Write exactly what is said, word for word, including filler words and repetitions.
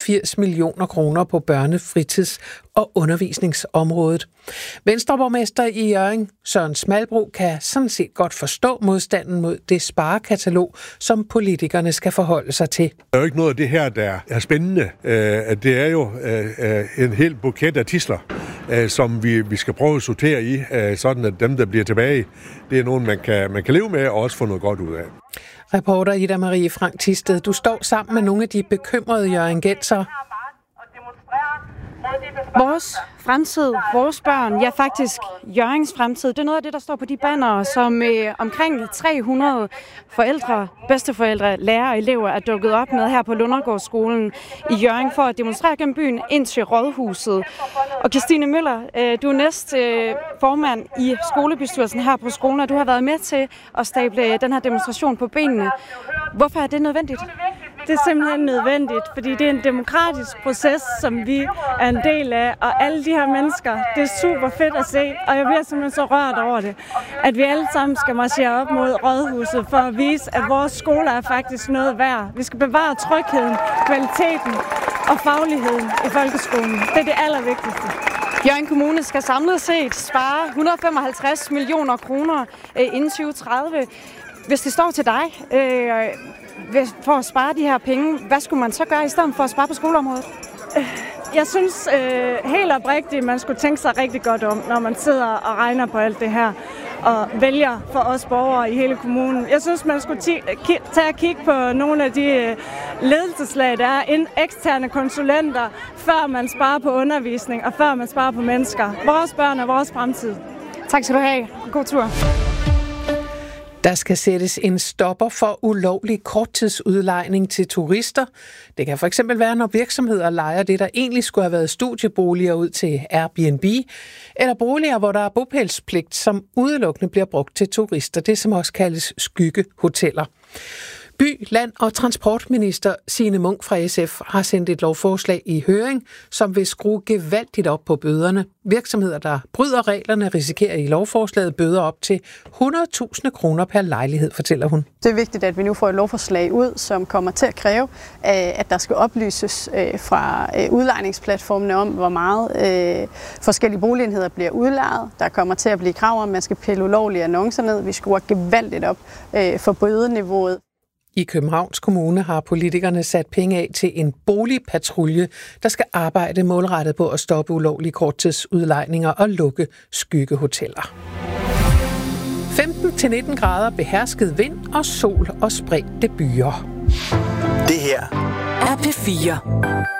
firs millioner kroner på børne-, fritids- og undervisningsområdet. Venstreborgmester i Hjørring, Søren Smalbro, kan sådan set godt forstå modstanden mod det sparekatalog, som politikerne skal forholde sig til. Der er jo ikke noget af det her, der er spændende. Det er jo en hel buket af tidsler, som vi, vi skal prøve at sortere i, sådan at dem, der bliver tilbage, det er nogen, man kan, man kan leve med og også få noget godt ud af. Reporter Ida Marie Frank Thisted, du står sammen med nogle af de bekymrede hjørringensere. Vores fremtid, vores børn, ja faktisk Hjørrings fremtid, det er noget af det, der står på de bannere, som øh, omkring tre hundrede forældre, bedsteforældre, lærere og elever er dukket op med her på Lundergårdsskolen i Hjørring for at demonstrere gennem byen ind til Rådhuset. Og Christine Møller, øh, du er næst øh, formand i skolebestyrelsen her på skolen, og du har været med til at stable den her demonstration på benene. Hvorfor er det nødvendigt? Det er simpelthen nødvendigt, fordi det er en demokratisk proces, som vi er en del af, og alle de her mennesker, det er super fedt at se, og jeg bliver simpelthen så rørt over det, at vi alle sammen skal marchere op mod Rådhuset for at vise, at vores skoler er faktisk noget værd. Vi skal bevare trygheden, kvaliteten og fagligheden i folkeskolen. Det er det allervigtigste. Hjørring Kommune skal samlet set spare et hundrede og femoghalvtreds millioner kroner inden tyve tredive. Hvis det står til dig, øh, for at spare de her penge, hvad skulle man så gøre i stedet for at spare på skoleområdet? Jeg synes øh, helt oprigtigt, man skulle tænke sig rigtig godt om, når man sidder og regner på alt det her og vælger for os borgere i hele kommunen. Jeg synes, man skulle ti- ki- tage og kigge på nogle af de øh, ledelseslag, der er ind eksterne konsulenter, før man sparer på undervisning og før man sparer på mennesker. Vores børn og vores fremtid. Tak skal du have. God tur. Der skal sættes en stopper for ulovlig korttidsudlejning til turister. Det kan for eksempel være, når virksomheder lejer det, der egentlig skulle have været studieboliger ud til Airbnb, eller boliger, hvor der er bopælspligt, som udelukkende bliver brugt til turister. Det, som også kaldes skyggehoteller. By-, land- og transportminister Signe Munk fra S F har sendt et lovforslag i høring, som vil skrue gevaldigt op på bøderne. Virksomheder, der bryder reglerne, risikerer i lovforslaget bøder op til hundrede tusind kroner per lejlighed, fortæller hun. Det er vigtigt, at vi nu får et lovforslag ud, som kommer til at kræve, at der skal oplyses fra udlejningsplatformene om, hvor meget forskellige boligenheder bliver udlejet. Der kommer til at blive krav om, at man skal pille ulovlige annoncer ned. Vi skruer gevaldigt op for bødeniveauet. I Københavns Kommune har politikerne sat penge af til en boligpatrulje, der skal arbejde målrettet på at stoppe ulovlige korttidsudlejninger og lukke skyggehoteller. femten til nitten grader, behersket vind og sol og spredte byer. Det her er P fire.